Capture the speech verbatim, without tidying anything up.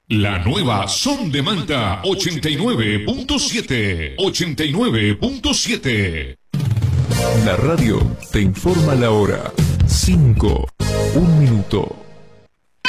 La nueva Son de Manta ochenta y nueve punto siete. ochenta y nueve punto siete. La radio te informa la hora. cinco. Un minuto.